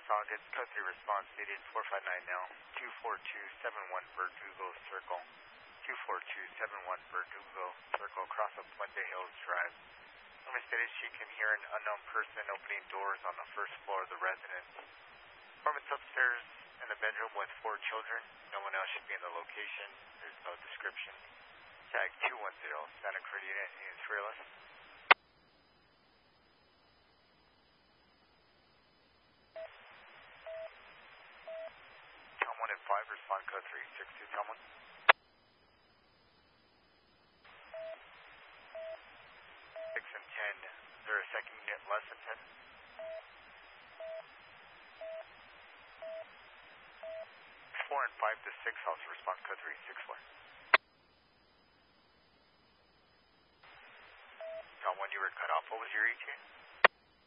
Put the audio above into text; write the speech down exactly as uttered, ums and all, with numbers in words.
Saugus, code three response needed four five nine now, two four two seven one Verdugo Circle, two four two seven one Verdugo Circle, across of Puente Hills Drive. Woman stated she can hear an unknown person opening doors on the first floor of the residence. Apartment's upstairs in the bedroom with four children. No one else should be in the location. There's no description. Tag two one zero, Santa Cruz unit, units realist. Tom one and five, respond code three six two, Tom one. six and ten, is there a second unit less than ten? four and five to six, also respond code three six four. Tom one, you were cut off. What was your E T A?